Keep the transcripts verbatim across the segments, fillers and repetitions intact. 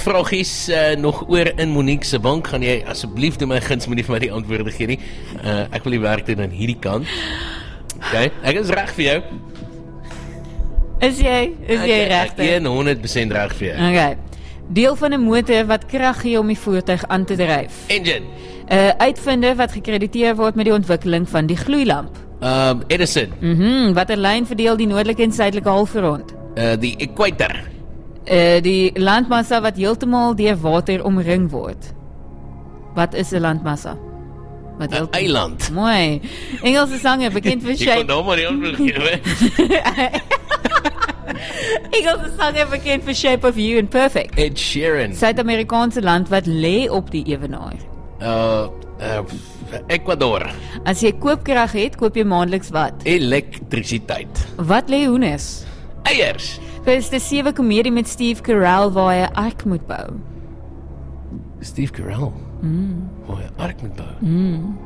vragies uh, nog oor in Monique se bank. Gaan jy asseblief doen my guns, moenie vir my die antwoorde gee nie. Uh, ek wil die werk doen aan hierdie kant. Okay, ek is reg vir jou. Is jy, is jy reg? honderd persent reg vir jou. Okay. Deel van 'n motor wat krag gee om die voertuig aan te dryf. Engine. 'n uh, Uitvinder wat gekrediteer word met die ontwikkeling van die gloeilamp. Um, Edison. Mhm, watter lyn verdeel die noordelike en suidelike halfrond? Uh, die equator. Uh, die landmassa wat heeltemal deur water omring word. Wat is 'n landmassa? Wat 'n eiland. Mooi. Engelse sanger bekend vir shape. Jy kon nou maar die antwoord gee. Engelse sanger bekend vir Shape of You and Perfect. Ed Sheeran. Suid-Amerikaanse land wat lê op die ewenaar. Uh, uh, Ecuador. As jy koopkrag het, koop jy maandeliks wat? Elektrisiteit. Wat lê hoenders? Eiers. Dis die sewe komedie met Steve Carell waar hy 'n ark moet bou. Steve Carell? Mm. Waar hy 'n ark moet bou? Mm.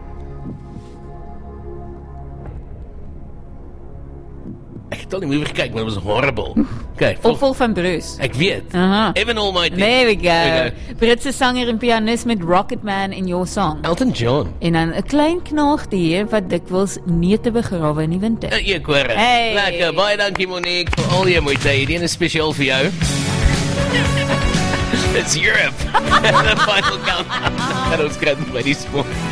Ek het al die movie gekyk, maar it was horrible. Okay, Opvolg van Bruce. Ek weet. Aha. Evan Almighty. There we go. There we go. Britse sanger en pianist met Rocketman in Your Song. Elton John. En dan 'n klein knaagdier wat dikwels neute begrawe in die winter. Uh, ek hoor dit. Hey. Lekker, baie dankie Monique vir al jou moeite. Hierdie een is spesiaal vir jou. It's Europe. The final countdown. Dat ons kry by die sport.